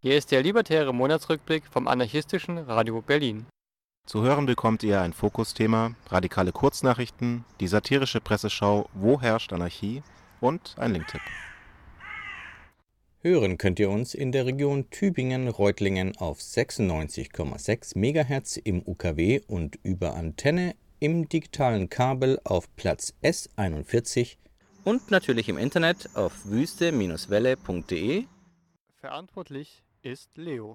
Hier ist der libertäre Monatsrückblick vom anarchistischen Radio Berlin. Zu hören bekommt ihr ein Fokusthema, radikale Kurznachrichten, die satirische Presseschau Wo herrscht Anarchie und ein Linktipp. Hören könnt ihr uns in der Region Tübingen-Reutlingen auf 96,6 MHz im UKW und über Antenne im digitalen Kabel auf Platz S41 und natürlich im Internet auf wüste-welle.de. Verantwortlich ist Leo.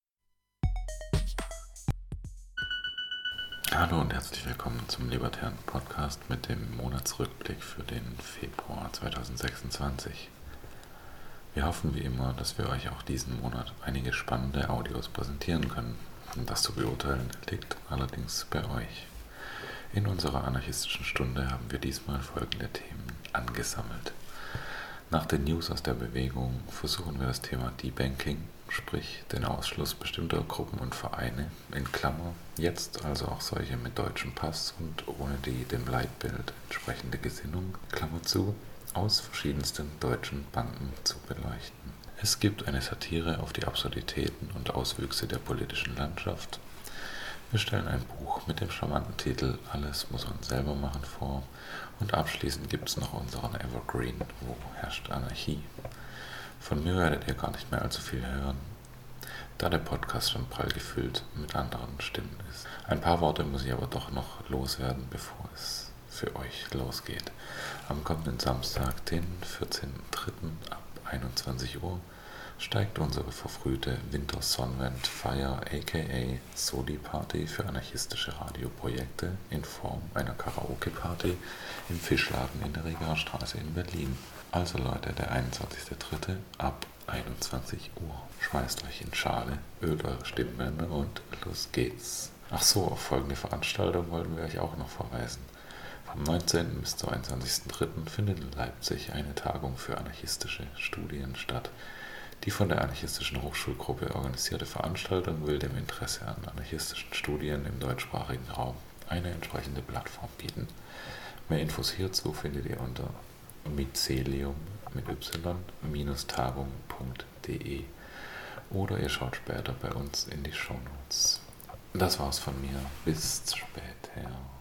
Hallo und herzlich willkommen zum Libertären Podcast mit dem Monatsrückblick für den Februar 2026. Wir hoffen wie immer, dass wir euch auch diesen Monat einige spannende Audios präsentieren können. Und das zu beurteilen liegt allerdings bei euch. In unserer anarchistischen Stunde haben wir diesmal folgende Themen angesammelt. Nach den News aus der Bewegung versuchen wir das Thema Debanking, sprich den Ausschluss bestimmter Gruppen und Vereine, in Klammer, jetzt also auch solche mit deutschem Pass und ohne die dem Leitbild entsprechende Gesinnung, Klammer zu, aus verschiedensten deutschen Banden zu beleuchten. Es gibt eine Satire auf die Absurditäten und Auswüchse der politischen Landschaft. Wir stellen ein Buch mit dem charmanten Titel Alles muss man selber machen vor und abschließend gibt es noch unseren Evergreen Wo herrscht Anarchie. Von mir werdet ihr gar nicht mehr allzu viel hören, da der Podcast schon prall gefüllt mit anderen Stimmen ist. Ein paar Worte muss ich aber doch noch loswerden, bevor es für euch losgeht. Am kommenden Samstag, den 14.03. ab 21 Uhr, steigt unsere verfrühte Wintersonnenwend-Feier aka Soli-Party für anarchistische Radioprojekte in Form einer Karaoke-Party im Fischladen in der Regarstraße in Berlin. Also Leute, der 21.03. ab 21 Uhr. Schmeißt euch in Schale, ölt eure Stimmbänder und los geht's. Ach so, auf folgende Veranstaltung wollten wir euch auch noch verweisen. Vom 19. bis 22.03. findet in Leipzig eine Tagung für anarchistische Studien statt. Die von der Anarchistischen Hochschulgruppe organisierte Veranstaltung will dem Interesse an anarchistischen Studien im deutschsprachigen Raum eine entsprechende Plattform bieten. Mehr Infos hierzu findet ihr unter mycelium-tagung.de oder ihr schaut später bei uns in die Shownotes. Das war's von mir. Bis später.